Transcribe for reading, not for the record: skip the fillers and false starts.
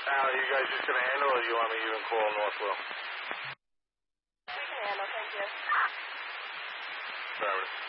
Al, are you guys just going to handle it, or do you want me to even call Northwell? We can handle, thank you. Sorry.